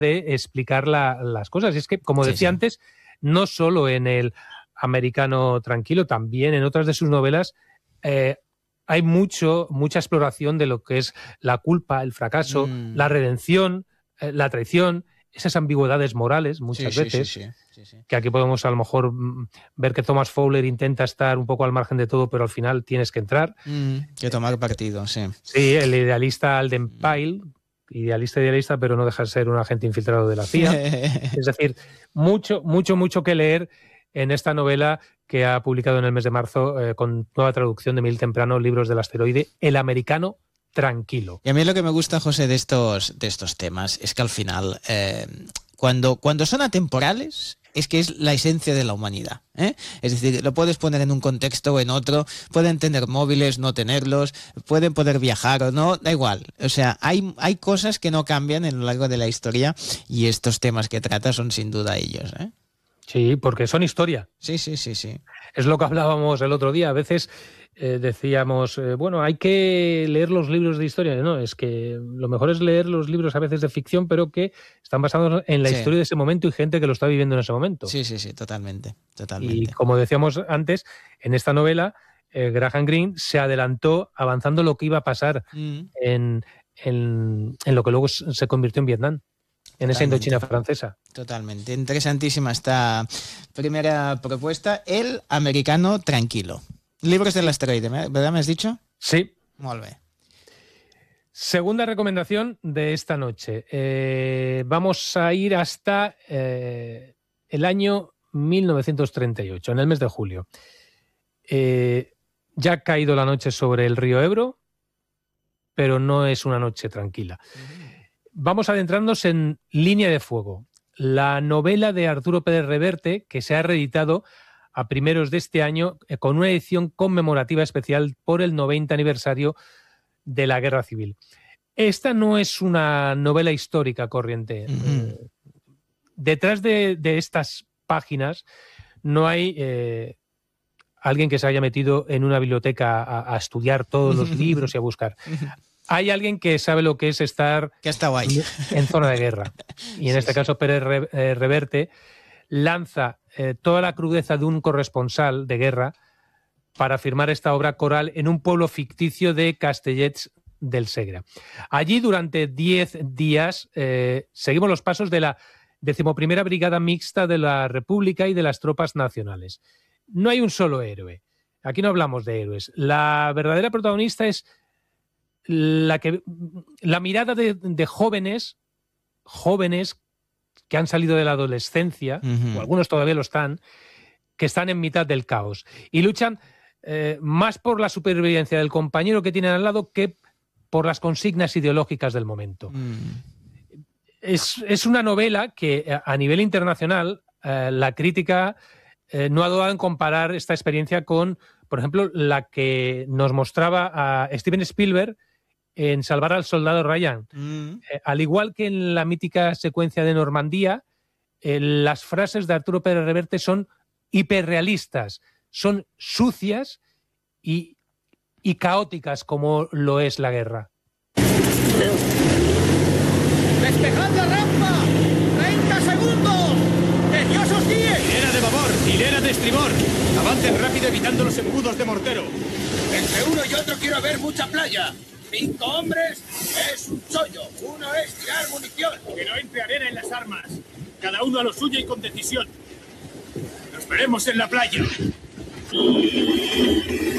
de explicar las cosas. Y es que, como decía antes, no solo en El americano tranquilo, también en otras de sus novelas hay mucha exploración de lo que es la culpa, el fracaso, la redención, la traición, esas ambigüedades morales muchas veces, que aquí podemos a lo mejor ver que Thomas Fowler intenta estar un poco al margen de todo, pero al final tienes que entrar. Que tomar partido, sí. Sí, el idealista Alden Pyle, idealista, pero no deja de ser un agente infiltrado de la CIA. Es decir, mucho que leer en esta novela que ha publicado en el mes de marzo con nueva traducción de Miguel Temprano, Libros del asteroide, El americano tranquilo. Y a mí lo que me gusta, José, de estos temas es que al final, cuando son atemporales, es que es la esencia de la humanidad, ¿eh? Es decir, lo puedes poner en un contexto o en otro, pueden tener móviles, no tenerlos, pueden poder viajar o no, da igual. O sea, hay cosas que no cambian a lo largo de la historia y estos temas que trata son sin duda ellos, ¿eh? Sí, porque son historia. Sí. Es lo que hablábamos el otro día. A veces decíamos, bueno, hay que leer los libros de historia. No, es que lo mejor es leer los libros a veces de ficción, pero que están basados en la historia de ese momento y gente que lo está viviendo en ese momento. Sí, totalmente. Y como decíamos antes, en esta novela, Graham Greene se adelantó avanzando lo que iba a pasar en lo que luego se convirtió en Vietnam. En esa Indochina francesa. Totalmente. Interesantísima esta primera propuesta. El americano tranquilo. Libros del asteroide, ¿verdad me has dicho? Sí. Molt bé. Segunda recomendación de esta noche. Vamos a ir hasta el año 1938, en el mes de julio. Ya ha caído la noche sobre el río Ebro, pero no es una noche tranquila. Vamos a adentrarnos en Línea de Fuego, la novela de Arturo Pérez Reverte, que se ha reeditado a primeros de este año con una edición conmemorativa especial por el 90 aniversario de la Guerra Civil. Esta no es una novela histórica corriente. Detrás de estas páginas no hay alguien que se haya metido en una biblioteca a estudiar todos los libros y a buscar. Hay alguien que sabe lo que es estar en zona de guerra. Y en este caso Pérez Reverte lanza toda la crudeza de un corresponsal de guerra para firmar esta obra coral en un pueblo ficticio de Castellets del Segre. Allí durante 10 días seguimos los pasos de la 11ª Brigada Mixta de la República y de las tropas nacionales. No hay un solo héroe. Aquí no hablamos de héroes. La verdadera protagonista es la mirada de jóvenes que han salido de la adolescencia, o algunos todavía lo están, que están en mitad del caos y luchan más por la supervivencia del compañero que tienen al lado que por las consignas ideológicas del momento. Es una novela que a nivel internacional la crítica no ha dudado en comparar esta experiencia con, por ejemplo, la que nos mostraba a Steven Spielberg en Salvar al soldado Ryan. Al igual que en la mítica secuencia de Normandía, las frases de Arturo Pérez Reverte son hiperrealistas, son sucias y caóticas como lo es la guerra. ¡Despejad la rampa! ¡30 segundos! ¡Que Dios os guíe! ¡Hilera de babor! ¡Hilera de estribor! ¡Avancen rápido evitando los embudos de mortero! Entre uno y otro quiero ver mucha playa. 5 hombres es un chollo. Uno es tirar munición. Que no entre arena en las armas. Cada uno a lo suyo y con decisión. Nos veremos en la playa.